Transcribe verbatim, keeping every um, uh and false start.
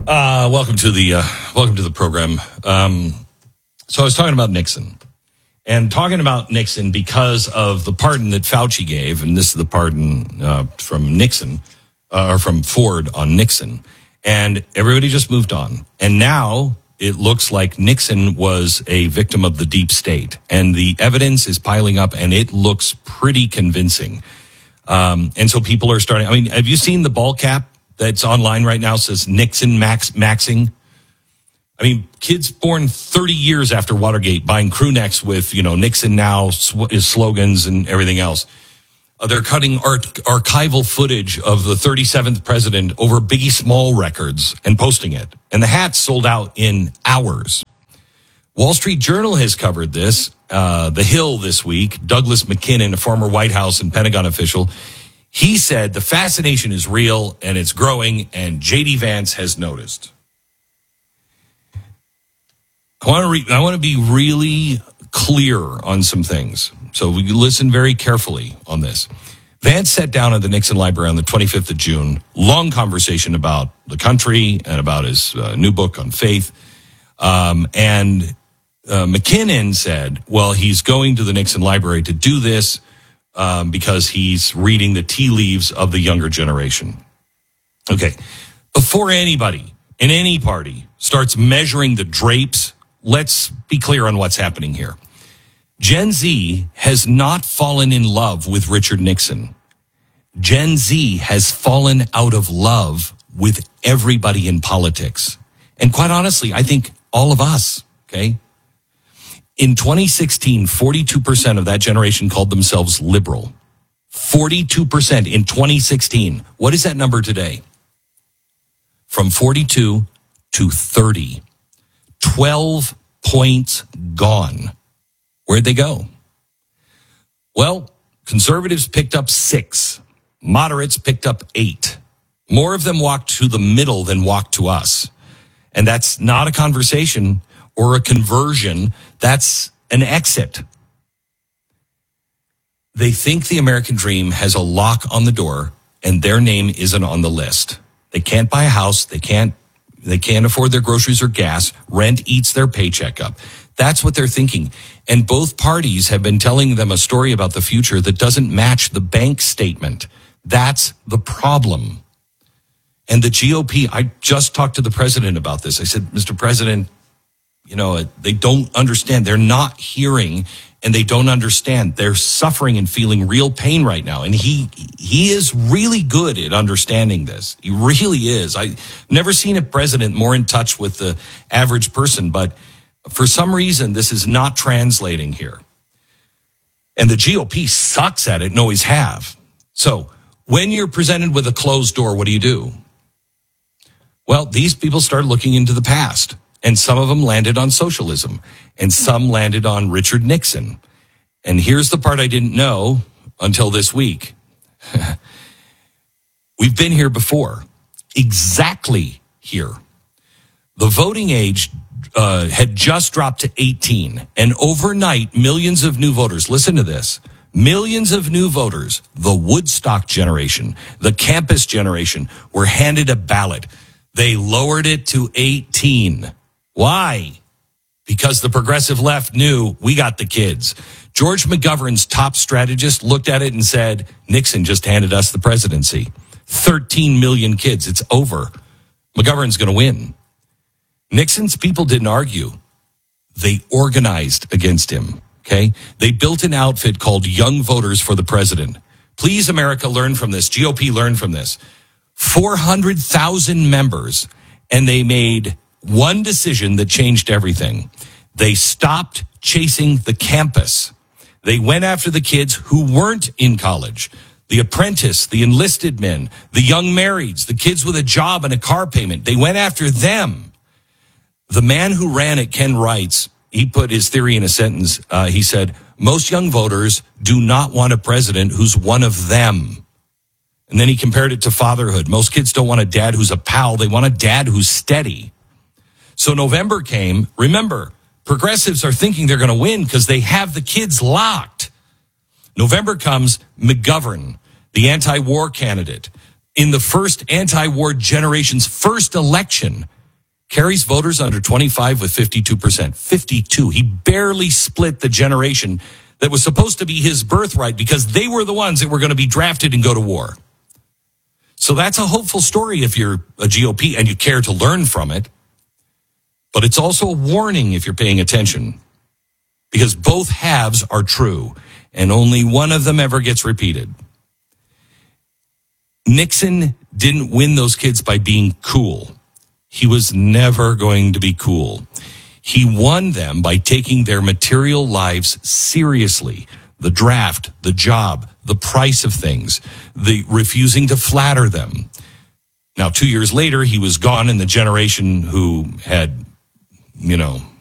Uh, welcome to the uh, welcome to the program. Um, so I was talking about Nixon, and talking about Nixon because of the pardon that Fauci gave, and this is the pardon uh, from Nixon uh, or from Ford on Nixon, and everybody just moved on, and now it looks like Nixon was a victim of the deep state, and the evidence is piling up, and it looks pretty convincing. Um, and so people are starting. I mean, have you seen the ball cap that's online right now? Says Nixon max maxing. I mean, kids born thirty years after Watergate buying crew necks with, you know, Nixon now sw- his slogans and everything else. Uh, they're cutting art- archival footage of the thirty-seventh president over Biggie Small records and posting it. And the hats sold out in hours. Wall Street Journal has covered this. Uh, The Hill this week, Douglas McKinnon, a former White House and Pentagon official, he said the fascination is real and it's growing, and J D Vance has noticed. I want to re- I want to be really clear on some things, so we listen very carefully on this. Vance sat down at the Nixon Library on the twenty-fifth of June. Long conversation about the country and about his uh, new book on faith. Um, and uh, McKinnon said, well, he's going to the Nixon Library to do this um, because he's reading the tea leaves of the younger generation. Okay, before anybody in any party starts measuring the drapes, let's be clear on what's happening here. Gen Z has not fallen in love with Richard Nixon. Gen Z has fallen out of love with everybody in politics. And quite honestly, I think all of us, okay? In twenty sixteen, forty-two percent of that generation called themselves liberal. forty-two percent in twenty sixteen. What is that number today? From forty-two to thirty. twelve points gone. Where'd they go? Well, conservatives picked up six. Moderates picked up eight. More of them walked to the middle than walked to us. And that's not a conversation or a conversion. That's an exit. They think the American dream has a lock on the door and their name isn't on the list. They can't buy a house. They can't, they can't afford their groceries or gas. Rent eats their paycheck up. That's what they're thinking. And both parties have been telling them a story about the future that doesn't match the bank statement. That's the problem. And the G O P, I just talked to the president about this. I said, Mister President, you know, they don't understand. They're not hearing and they don't understand. They're suffering and feeling real pain right now. And he he is really good at understanding this. He really is. I've never seen a president more in touch with the average person, but for some reason, this is not translating here. And the G O P sucks at it and always have. So when you're presented with a closed door, what do you do? Well, these people started looking into the past, and some of them landed on socialism, and some landed on Richard Nixon. And here's the part I didn't know until this week. We've been here before, exactly here. The voting age uh, had just dropped to eighteen, and overnight, millions of new voters, listen to this, millions of new voters, the Woodstock generation, the campus generation, were handed a ballot. They lowered it to eighteen. Why? Because the progressive left knew we got the kids. George McGovern's top strategist looked at it and said, Nixon just handed us the presidency. thirteen million kids. It's over. McGovern's going to win. Nixon's people didn't argue. They organized against him. Okay? They built an outfit called Young Voters for the President. Please, America, learn from this. G O P, learn from this. four hundred thousand members, and they made one decision that changed everything. They stopped chasing the campus. They went after the kids who weren't in college, the apprentice, the enlisted men, the young marrieds, the kids with a job and a car payment. They went after them. The man who ran it, Ken Wrights, he put his theory in a sentence. Uh, he said, most young voters do not want a president who's one of them. And then he compared it to fatherhood. Most kids don't want a dad who's a pal. They want a dad who's steady. So November came. Remember, progressives are thinking they're going to win because they have the kids locked. November comes, McGovern, the anti-war candidate, in the first anti-war generation's first election, Carries voters under twenty-five with fifty-two percent. fifty-two. He barely split the generation that was supposed to be his birthright because they were the ones that were going to be drafted and go to war. So that's a hopeful story if you're a G O P and you care to learn from it. But it's also a warning if you're paying attention, because both halves are true and only one of them ever gets repeated. Nixon didn't win those kids by being cool. He was never going to be cool. He won them by taking their material lives seriously. The draft, the job, the price of things, the refusing to flatter them. Now, two years later, he was gone, and the generation who had, you know,